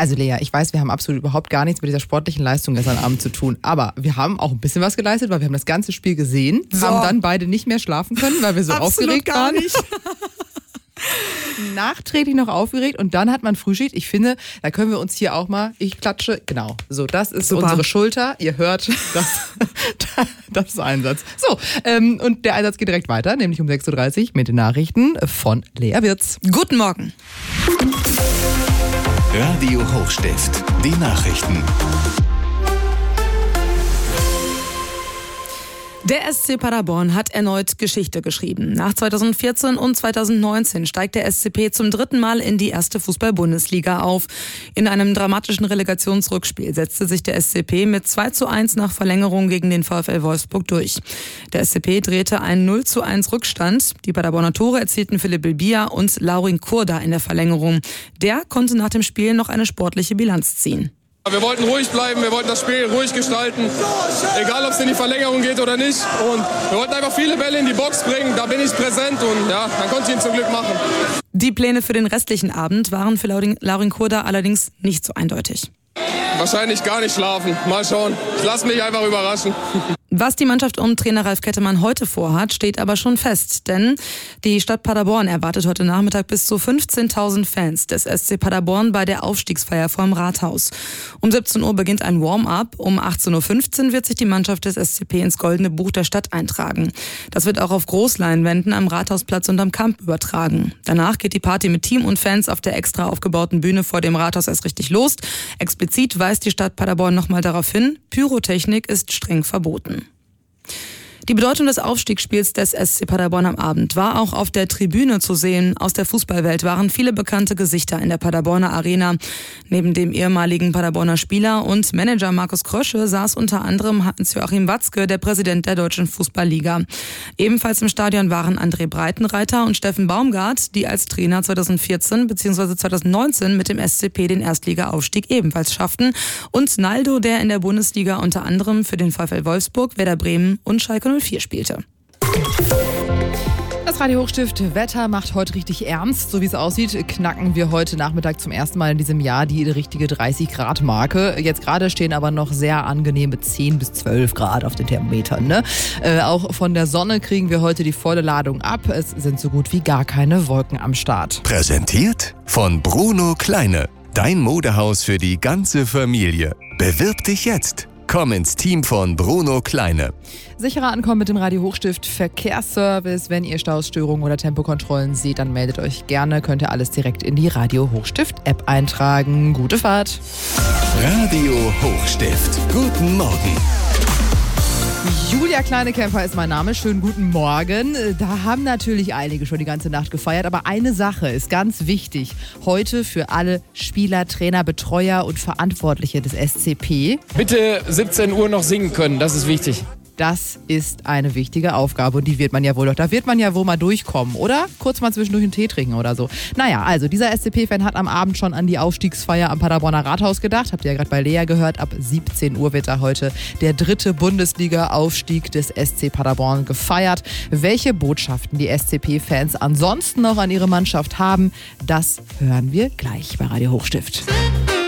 Also Lea, ich weiß, wir haben absolut überhaupt gar nichts mit dieser sportlichen Leistung gestern Abend zu tun, aber wir haben auch ein bisschen was geleistet, weil wir haben das ganze Spiel gesehen, haben dann beide nicht mehr schlafen können, weil wir so aufgeregt waren. Nicht. Nachträglich noch aufgeregt und dann hat man Frühschicht. Ich finde, da können wir uns hier auch mal, ich klatsche, genau, so, das ist unsere Schulter. Ihr hört, das ist Einsatz. So, und der Einsatz geht direkt weiter, nämlich um 6.30 Uhr mit den Nachrichten von Lea Wirz. Guten Morgen. Radio Hochstift, die Nachrichten. Der SC Paderborn hat erneut Geschichte geschrieben. Nach 2014 und 2019 steigt der SCP zum 3. Mal in die erste Fußball-Bundesliga auf. In einem dramatischen Relegationsrückspiel setzte sich der SCP mit 2:1 nach Verlängerung gegen den VfL Wolfsburg durch. Der SCP drehte einen 0:1 Rückstand. Die Paderborner Tore erzielten Philipp Bilbia und Laurin Kurda in der Verlängerung. Der konnte nach dem Spiel noch eine sportliche Bilanz ziehen. Wir wollten ruhig bleiben, wir wollten das Spiel ruhig gestalten, egal ob es in die Verlängerung geht oder nicht. Und wir wollten einfach viele Bälle in die Box bringen, da bin ich präsent und ja, dann konnte ich ihn zum Glück machen. Die Pläne für den restlichen Abend waren für Laurin Kurda allerdings nicht so eindeutig. Wahrscheinlich gar nicht schlafen, mal schauen. Ich lasse mich einfach überraschen. Was die Mannschaft um Trainer Ralf Kettemann heute vorhat, steht aber schon fest. Denn die Stadt Paderborn erwartet heute Nachmittag bis zu 15.000 Fans des SC Paderborn bei der Aufstiegsfeier vorm Rathaus. Um 17 Uhr beginnt ein Warm-up. Um 18.15 Uhr wird sich die Mannschaft des SCP ins Goldene Buch der Stadt eintragen. Das wird auch auf Großleinwänden am Rathausplatz und am Kamp übertragen. Danach geht die Party mit Team und Fans auf der extra aufgebauten Bühne vor dem Rathaus erst richtig los. Explizit weist die Stadt Paderborn nochmal darauf hin, Pyrotechnik ist streng verboten. Die Bedeutung des Aufstiegsspiels des SC Paderborn am Abend war auch auf der Tribüne zu sehen. Aus der Fußballwelt waren viele bekannte Gesichter in der Paderborner Arena. Neben dem ehemaligen Paderborner Spieler und Manager Markus Krösche saß unter anderem Hans-Joachim Watzke, der Präsident der Deutschen Fußballliga. Ebenfalls im Stadion waren André Breitenreiter und Steffen Baumgart, die als Trainer 2014 bzw. 2019 mit dem SCP den Erstliga-Aufstieg ebenfalls schafften. Und Naldo, der in der Bundesliga unter anderem für den VfL Wolfsburg, Werder Bremen und Schalke 04 spielte. Das Radio Hochstift Wetter macht heute richtig ernst. So wie es aussieht, knacken wir heute Nachmittag zum ersten Mal in diesem Jahr die richtige 30-Grad-Marke. Jetzt gerade stehen aber noch sehr angenehme 10 bis 12 Grad auf den Thermometern. Ne? Auch von der Sonne kriegen wir heute die volle Ladung ab. Es sind so gut wie gar keine Wolken am Start. Präsentiert von Bruno Kleine. Dein Modehaus für die ganze Familie. Bewirb dich jetzt. Komm ins Team von Bruno Kleine. Sicherer ankommen mit dem Radio Hochstift Verkehrsservice. Wenn ihr Stausstörungen oder Tempokontrollen seht, dann meldet euch gerne. Könnt ihr alles direkt in die Radio Hochstift App eintragen. Gute Fahrt. Radio Hochstift. Guten Morgen. Julia Kleinekämper ist mein Name. Schönen guten Morgen. Da haben natürlich einige schon die ganze Nacht gefeiert, aber eine Sache ist ganz wichtig. Heute für alle Spieler, Trainer, Betreuer und Verantwortliche des SCP. Bitte 17 Uhr noch singen können, das ist wichtig. Das ist eine wichtige Aufgabe und die wird man ja wohl doch. Da wird man ja wohl mal durchkommen, oder? Kurz mal zwischendurch einen Tee trinken oder so. Naja, also dieser SCP-Fan hat am Abend schon an die Aufstiegsfeier am Paderborner Rathaus gedacht. Habt ihr ja gerade bei Lea gehört. Ab 17 Uhr wird da heute der 3. Bundesliga-Aufstieg des SC Paderborn gefeiert. Welche Botschaften die SCP-Fans ansonsten noch an ihre Mannschaft haben, das hören wir gleich bei Radio Hochstift.